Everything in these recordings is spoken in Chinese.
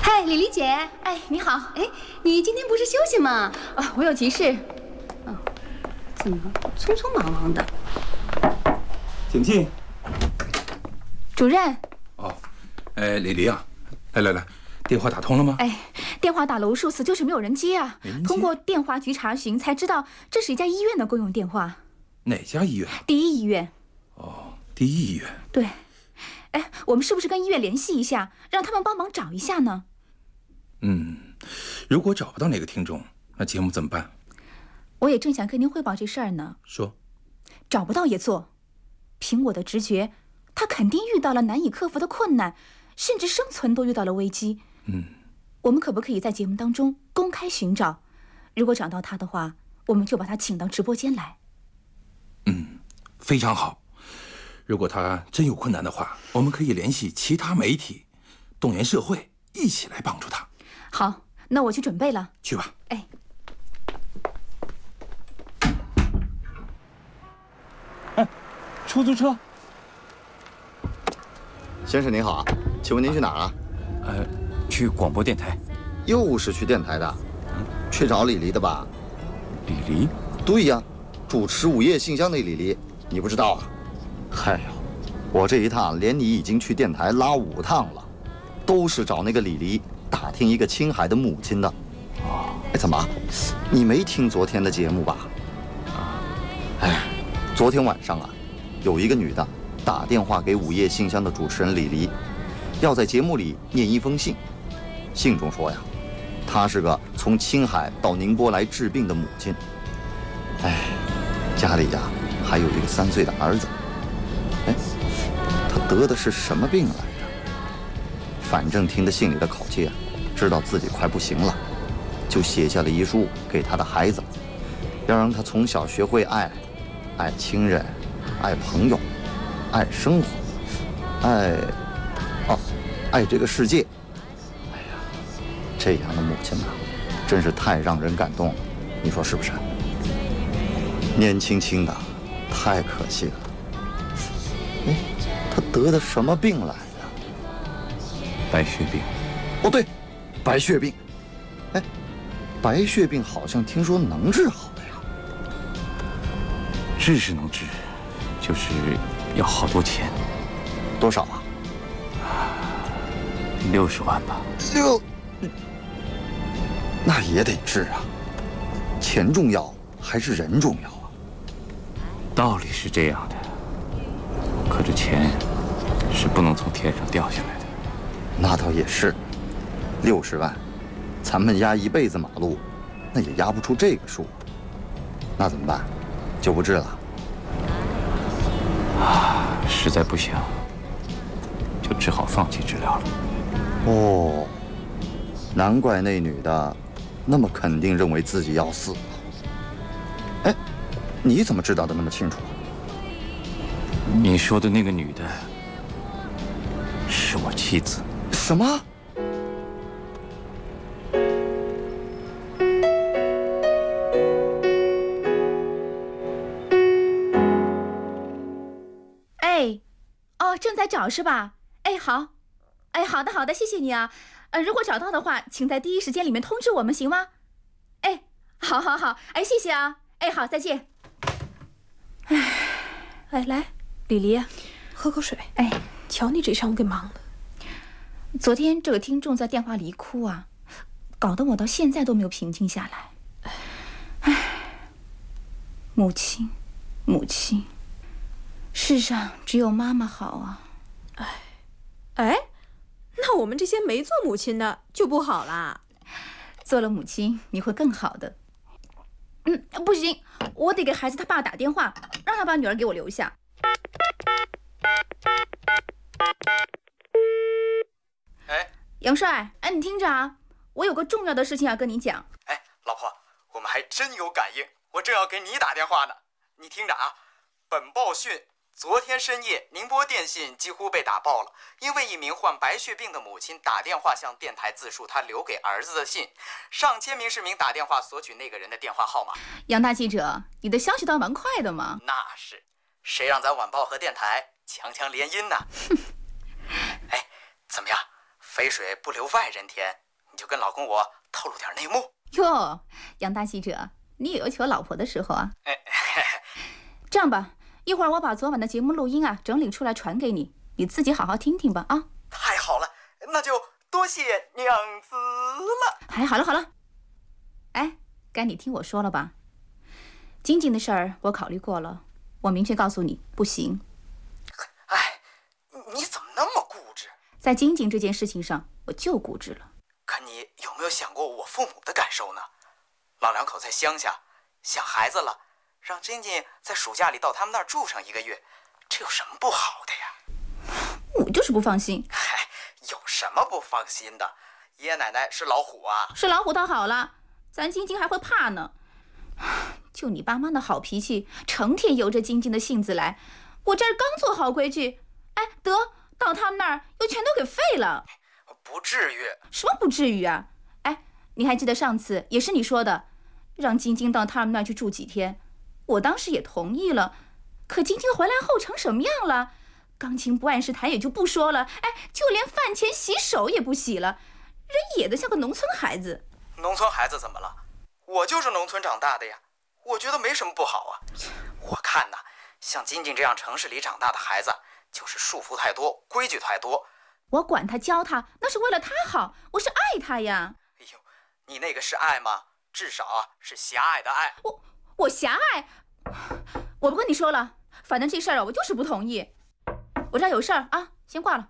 嗨，李丽姐。 哎，你好。 哎，你今天不是休息吗？ 啊，我有急事。 怎么匆匆忙忙的？ 请进。 主任。 哦，李黎啊，来，电话打通了吗？ 哎，电话打了无数次，就是没有人接啊。通过电话局查询才知道，这是一家医院的公用电话。 哪家医院？ 第一医院。 哦，第一医院。 对。哎，我们是不是跟医院联系一下，让他们帮忙找一下呢？ 如果找不到哪个听众，那节目怎么办？ 我也正想跟您汇报这事儿呢。 说。 找不到也做。凭我的直觉，他肯定遇到了难以克服的困难，甚至生存都遇到了危机。我们可不可以在节目当中公开寻找？如果找到他的话，我们就把他请到直播间来。 非常好。如果他真有困难的话，我们可以联系其他媒体，动员社会，一起来帮助他。 好，那我去准备了。 去吧。 哎。 出租车。 先生您好，请问您去哪儿啊？ 去广播电台。 又是去电台的？去找李黎的吧？ 李黎？ 对呀，主持午夜信箱那李黎，你不知道啊？哎呦，我这一趟连你已经去电台拉5趟了，都是找那个李黎打听一个青海的母亲的。哎，怎么，你没听昨天的节目吧？哎，昨天晚上啊，有一个女的打电话给午夜信箱的主持人李黎，要在节目里念一封信。信中说呀，她是个从青海到宁波来治病的母亲。哎，家里呀还有一个3岁的儿子。哎，他得的是什么病来着？反正听着信里的口气啊，知道自己快不行了，就写下了遗书给他的孩子，要让他从小学会爱亲人，爱朋友，爱生活，爱这个世界。哎呀，这样的母亲啊，真是太让人感动了，你说是不是？年轻轻的，太可惜了。哎，他得的什么病来着？ 白血病。 哦，对，白血病。哎，白血病好像听说能治好的呀。 治是能治，就是要好多钱。 多少啊 ？60万吧。 那也得治啊。钱重要还是人重要啊？ 道理是这样的，可这钱是不能从天上掉下来的。 那倒也是，60万，咱们压一辈子马路，那也压不出这个数。那怎么办？就不治了？ 实在不行，就只好放弃治疗了。 哦，难怪那女的那么肯定认为自己要死。哎，你怎么知道的那么清楚？ 你说的那个女的是我妻子。 什么？ 正在找是吧？哎，好，哎，好的，谢谢你啊。如果找到的话，请在第一时间里面通知我们，行吗？哎，好，哎，谢谢啊。哎，好，再见。 哎，来，李黎，喝口水。 哎， 瞧你这上午给忙的。 昨天这个听众在电话里一哭啊，搞得我到现在都没有平静下来。哎，母亲，世上只有妈妈好啊。 哎，那我们这些没做母亲的就不好啦。 做了母亲你会更好的。不行，我得给孩子他爸打电话，让他把女儿给我留下。 哎， 杨帅，哎，你听着啊，我有个重要的事情要跟你讲。 哎，老婆，我们还真有感应，我正要给你打电话呢。你听着啊，本报讯，昨天深夜，宁波电信几乎被打爆了，因为一名患白血病的母亲打电话向电台自述她留给儿子的信，上千名市民打电话索取那个人的电话号码。 杨大记者，你的消息倒蛮快的嘛。 那是，谁让咱晚报和电台强强联姻呢？哎，怎么样？ 肥水不流外人田，你就跟老公我透露点内幕。 哟，杨大记者，你也有求老婆的时候啊。这样吧，一会儿我把昨晚的节目录音整理出来传给你，你自己好好听听吧啊。 太好了，那就多谢娘子了。 哎，好了，哎，该你听我说了吧。晶晶的事儿我考虑过了，我明确告诉你，不行。 哎，你怎么那么固执？ 在晶晶这件事情上，我就固执了。 可你有没有想过我父母的感受呢？老两口在乡下，想孩子了，让晶晶在暑假里到他们那儿住上1个月，这有什么不好的呀？ 我就是不放心。 嗨，有什么不放心的？爷爷奶奶是老虎啊。 是老虎倒好了，咱晶晶还会怕呢。就你爸妈的好脾气，成天由着晶晶的性子来。我这儿刚做好规矩，哎，得到他们那儿又全都给废了。 不至于。 什么不至于啊？哎，你还记得上次也是你说的，让晶晶到他们那儿去住几天，我当时也同意了。可晶晶回来后成什么样了？钢琴不按时弹也就不说了，哎，就连饭前洗手也不洗了，人野得像个农村孩子。 农村孩子怎么了？我就是农村长大的呀，我觉得没什么不好啊。我看呐，像晶晶这样城市里长大的孩子，就是束缚太多，规矩太多。 我管他教他，那是为了他好，我是爱他呀。 哎呦，你那个是爱吗？至少是狭隘的爱。 我狭隘？我不跟你说了，反正这事儿我就是不同意。我这儿有事儿啊，先挂了。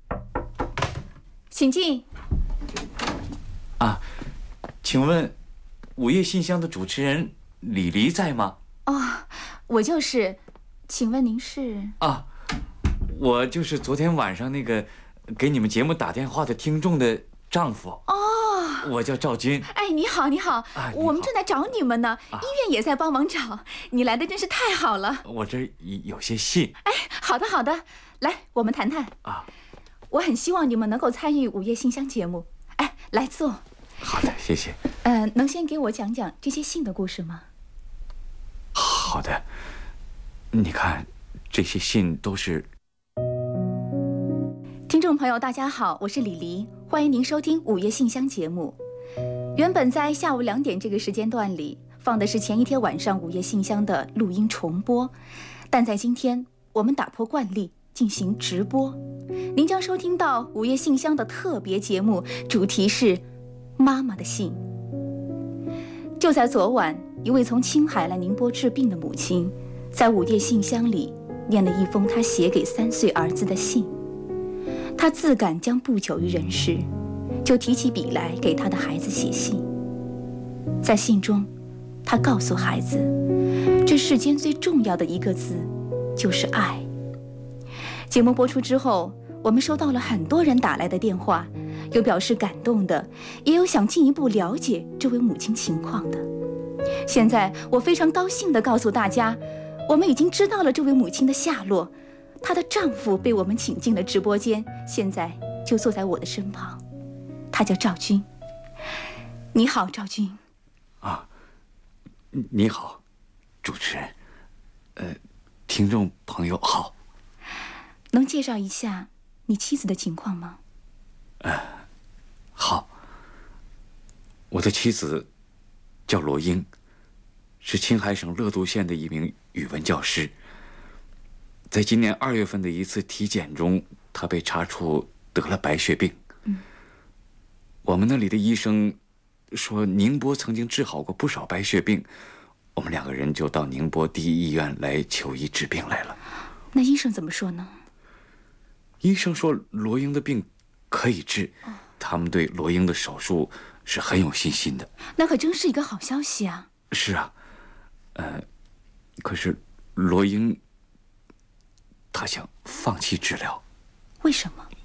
请进。 啊，请问午夜信箱的主持人李黎在吗？ 哦，我就是。请问您是？ 啊，我就是昨天晚上那个给你们节目打电话的听众的丈夫。 哦， 我叫赵军。 哎，你好，你好，我们正在找你们呢，医院也在帮忙找，你来的真是太好了。 我这有些信。 哎，好的好的，来，我们谈谈啊。我很希望你们能够参与午夜信箱节目。哎，来坐。 好的，谢谢。 能先给我讲讲这些信的故事吗？ 好的，你看，这些信都是。 听众朋友，大家好，我是李黎，欢迎您收听午夜信箱节目。原本在下午2点这个时间段里放的是前一天晚上午夜信箱的录音重播，但在今天我们打破惯例进行直播，您将收听到午夜信箱的特别节目，主题是妈妈的信。就在昨晚，一位从青海来宁波治病的母亲，在午夜信箱里念了一封她写给3岁儿子的信。她自感将不久于人世，就提起笔来给她的孩子写信。在信中，她告诉孩子，这世间最重要的一个字就是爱。节目播出之后，我们收到了很多人打来的电话，有表示感动的，也有想进一步了解这位母亲情况的。现在我非常高兴地告诉大家，我们已经知道了这位母亲的下落，她的丈夫被我们请进了直播间，现在就坐在我的身旁。他叫赵军。你好，赵军。 啊，你好，主持人，听众朋友好。 能介绍一下你妻子的情况吗？ 好。我的妻子叫罗英，是青海省乐都县的一名语文教师。在今年2月份的一次体检中，她被查出得了白血病。我们那里的医生说，宁波曾经治好过不少白血病，我们2个人就到宁波第一医院来求医治病来了。 那医生怎么说呢？ 医生说罗英的病可以治，他们对罗英的手术是很有信心的。 那可真是一个好消息啊。 是啊，可是罗英她想放弃治疗。 为什么？